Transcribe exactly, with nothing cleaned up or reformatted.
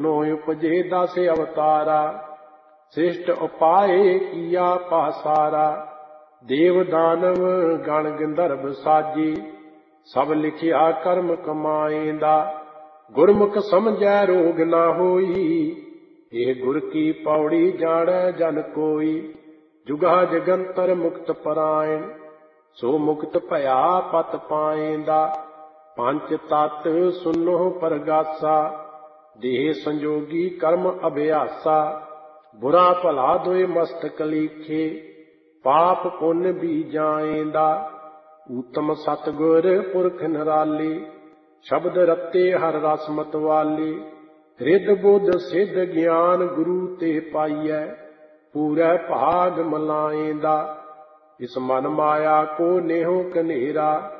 ਤਿੰਨੋਂ ਉਪਜੇ ਦਸ ਅਵਤਾਰਾ। ਸ੍ਰਿਸ਼ਟ ਉਪਾਏ ਕੀਆ ਪਾਸਾਰਾ। ਦੇਵ ਦਾਨਵ ਗਣ ਗੰਧਰਵ ਸਾਜੀ। ਸਭ ਲਿਖਿਆ ਕਰਮ ਕਮਾਏਂਦਾ। ਗੁਰਮੁਖ ਸਮਝੈ ਰੋਗ ਨਾ ਹੋਈ। ਇਹ ਗੁਰ ਕੀ ਪੌੜੀ ਜਾਣੈ ਜਨ ਕੋਈ। ਜੁਗਾ ਜਗੰਤਰ ਮੁਕਤ ਪਰਾਇਣ। ਸੋ ਮੁਕਤ ਭਇਆ ਪਤ ਪਾਏਂਦਾ। ਪੰਚ ਤਤ ਸੁਨੋ ਪਰਗਾਸਾ। ਦੇਹ ਸੰਜੋਗੀ ਕਰਮ ਅਭਿਆਸਾ। ਬੁਰਾ ਭਲਾ ਦੋਇ ਮਸਤਕ ਲੀਖੇ। ਪਾਪ ਪੁੰਨ ਵੀ ਜਾਏਂਦਾ। ਊਤਮ ਸਤਿਗੁਰ ਪੁਰਖ ਨਿਰਾਲੇ। ਸ਼ਬਦ ਰਤੇ ਹਰ ਰਸ ਮਤਵਾਲੇ। ਰਿੱਧ ਬੁੱਧ ਸਿੱਧ ਗਿਆਨ ਗੁਰੂ ਤੇ ਪਾਈਐ। ਪੂਰੈ ਭਾਗ ਮਲਾਏਂਦਾ। ਇਸ ਮਨ ਮਾਇਆ ਕੋ ਨੇਹੋ ਕਨੇਰਾ।